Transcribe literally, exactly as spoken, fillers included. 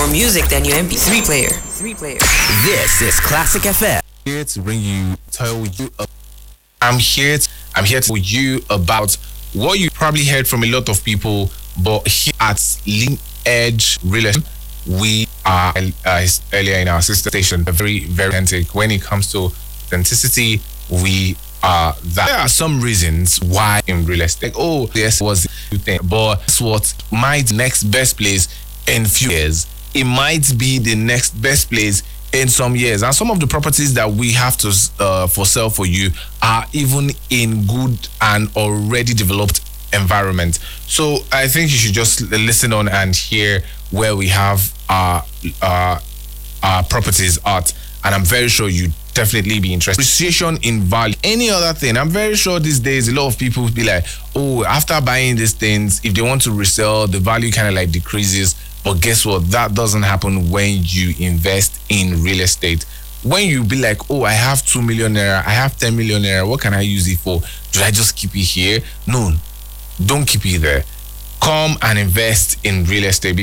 more music than your M P three player. Three player. This is Classic F M. Here to bring you, tell you, uh, I'm here. To, I'm here to tell you about what you probably heard from a lot of people, but here at Lean Edge Real Estate, we are uh, earlier in our sister station very, very authentic when it comes to authenticity. We are that. There are some reasons why in real estate, like, oh, yes, was the thing, but that's what might next best place in few years. It might be the next best place in some years, and some of the properties that we have to uh, for sale for you are even in good and already developed environment. So I think you should just listen on and hear where we have our uh, our properties at, and I'm very sure you definitely be interested. Appreciation in value. Any other thing, I'm very sure these days a lot of people will be like, oh, after buying these things, if they want to resell, the value kind of like decreases. But guess what? That doesn't happen when you invest in real estate. When you be like, oh, I have two million naira, I have ten million naira, what can I use it for? Should I just keep it here? No, don't keep it there. Come and invest in real estate.